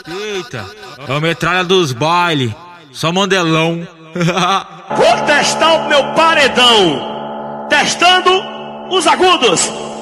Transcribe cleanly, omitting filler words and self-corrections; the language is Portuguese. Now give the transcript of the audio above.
Eita, é o metralha dos baile, só mandelão. Vou testar o meu paredão, testando os agudos.